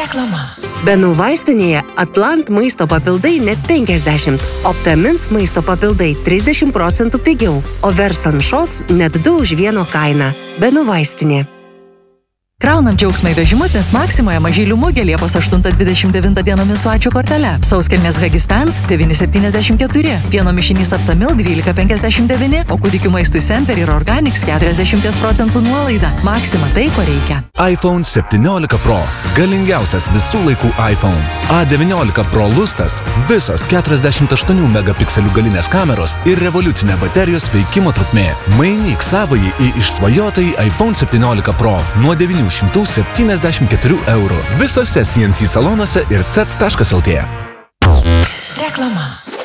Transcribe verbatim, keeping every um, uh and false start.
Reklama. Benų vaistinėje Atlant maisto papildai net penkiasdešimt, Optamins maisto papildai trisdešimt procentų pigiau, o Versan Shots net du už vieno kainą. Benų vaistinė. Kraunam džiaugsmą į vežimus, nes Maksimoje mažylių mugė Liepos aštuntą dvidešimt devintą dienomis su ačiū kortele. Sauskelnės Hagispens devyni septyniasdešimt keturi, pieno mišinys Aptamil dvylika penkiasdešimt devyni, o kūdikių maistui Semper ir Organics keturiasdešimt procentų nuolaida. Maksima tai, ko reikia. iPhone septyniolika Pro. Galingiausias visų laikų iPhone. A devyniolika Pro lustas. Visos keturiasdešimt aštuonių megapikselių galinės kameros ir revoliucinė baterijos veikimo trukmė. Mainyk savąjį į išsvajotąjį iPhone septyniolika Pro nuo devynių šimtų septyniasdešimt keturių eurų. Visose C N C salonuose ir C E T S taškas L T. Reklama.